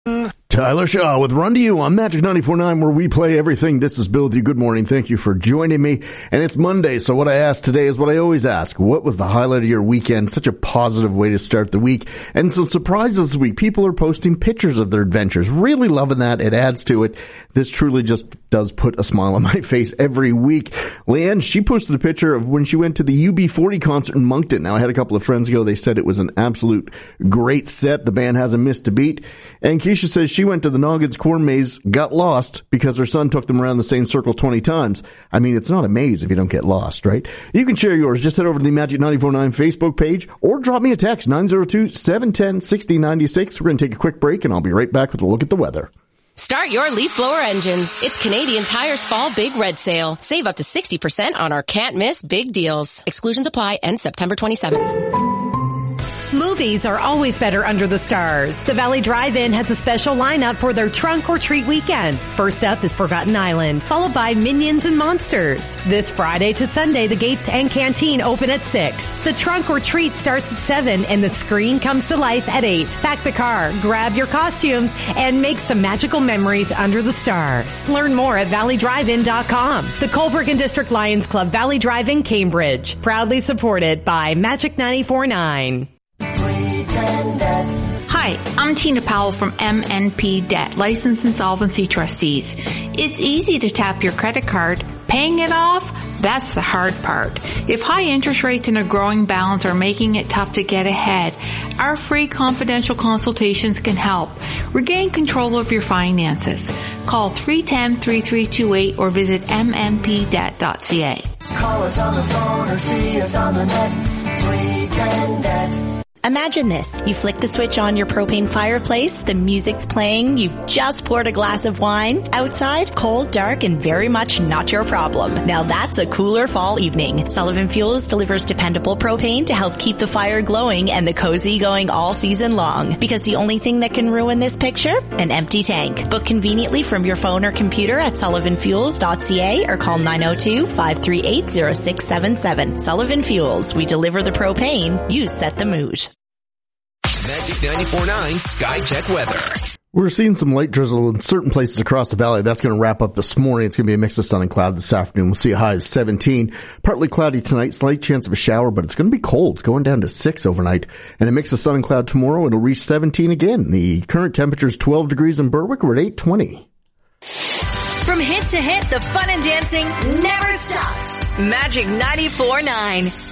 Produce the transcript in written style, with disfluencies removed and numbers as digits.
Tyler Shaw with Run to You on Magic 94.9, where we play everything. This is Bill with you. Good morning. Thank you for joining me. And it's Monday, so what I asked today is what I always ask. What was the highlight of your weekend? Such a positive way to start the week. And some surprises this week. People are posting pictures of their adventures. Really loving that. It adds to it. This truly just does put a smile on my face every week. Leanne, she posted a picture of when she went to the UB40 concert in Moncton. Now, I had a couple of friends go. They said it was an absolute great set. The band hasn't missed a beat. And Keisha says she went to the Noggins Corn Maze, got lost because her son took them around the same circle 20 times. I mean, it's not a maze if you don't get lost, right? You can share yours. Just head over to the Magic 94.9 Facebook page or drop me a text, 902-710-6096. We're going to take a quick break, and I'll be right back with a look at the weather. Start your leaf blower engines. It's Canadian Tire's Fall Big Red Sale. Save up to 60% on our can't miss big deals. Exclusions apply. End September 27th. Movies are always better under the stars. The Valley Drive-In has a special lineup for their trunk or treat weekend. First up is Forgotten Island, followed by Minions and Monsters. This Friday to Sunday, the gates and canteen open at 6. The trunk or treat starts at 7 and the screen comes to life at 8. Pack the car, grab your costumes, and make some magical memories under the stars. Learn more at valleydrivein.com. The Colebrook District Lions Club Valley Drive-In Cambridge, proudly supported by Magic 94.9. Hi, I'm Tina Powell from MNP Debt, Licensed Insolvency Trustees. It's easy to tap your credit card. Paying it off? That's the hard part. If high interest rates and a growing balance are making it tough to get ahead, our free confidential consultations can help. Regain control of your finances. Call 310-3328 or visit mnpdebt.ca. Call us on the phone or see us on the net. 310-DEBT. Imagine this. You flick the switch on your propane fireplace, the music's playing, you've just poured a glass of wine. Outside, cold, dark, and very much not your problem. Now that's a cooler fall evening. Sullivan Fuels delivers dependable propane to help keep the fire glowing and the cozy going all season long. Because the only thing that can ruin this picture? An empty tank. Book conveniently from your phone or computer at sullivanfuels.ca or call 902-538-0677. Sullivan Fuels. We deliver the propane. You set the mood. Magic 94.9 Sky Check weather. We're seeing some light drizzle in certain places across the valley. That's going to wrap up this morning. It's going to be a mix of sun and cloud this afternoon. We'll see a high of 17. Partly cloudy tonight, slight chance of a shower, but it's going to be cold. It's going down to 6 overnight. And a mix of sun and cloud tomorrow. It'll reach 17 again. The current temperature is 12 degrees in Berwick. We're at 8:20. From hit to hit, the fun and dancing never stops. Magic 94.9.